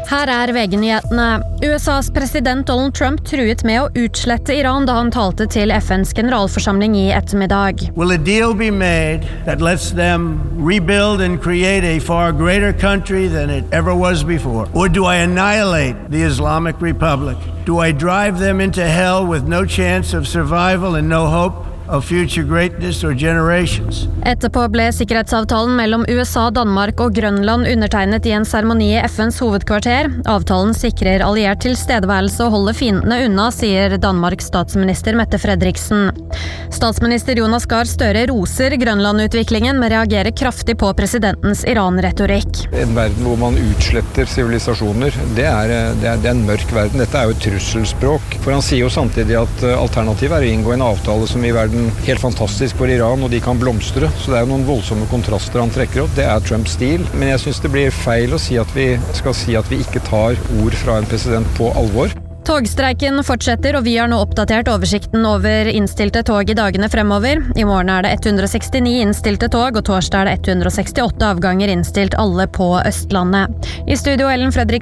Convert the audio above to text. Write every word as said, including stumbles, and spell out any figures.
Her er V G-nyhetene. U S A's president Donald Trump truet med å utslette Iran da han talte til F N's generalforsamling i ettermiddag. Will a deal be made that lets them rebuild and create a far greater country than it ever was before? Or do I annihilate the Islamic Republic? Do I drive them into hell with no chance of survival and no hope of future greatness or generations? Etterpå ble sikkerhetsavtalen mellom U S A, Danmark og Grønland undertegnet i en seremoni i F N's hovedkvarter. Avtalen sikrer alliert tilstedeværelse og holder fiendene unna, sier Danmarks statsminister Mette Frederiksen. Statsminister Jonas Gahr Støre roser Grønland-utviklingen, men reagerer kraftig på presidentens Iran-retorikk. En verden hvor man utsletter sivilisasjoner, det er, det, er, det er en mørk verden. Dette er jo et trusselspråk. For han sier jo samtidig at alternativet er å inngå en avtale som i verden helt fantastisk for Iran, og de kan blomstre. Så det er jo noen voldsomme kontraster han trekker opp. Det er Trumps stil. Men jeg synes det blir feil å si at vi skal si at vi ikke tar ord fra en president på alvor. Togstreiken fortsetter, og vi har nå oppdatert oversikten over innstilte tog i dagene fremover. I morgen er det ett hundre sekstini innstilte tog, og torsdag er det ett hundre sekstiåtte avganger innstilt, alle på Østlandet. I studio Ellen Fredrik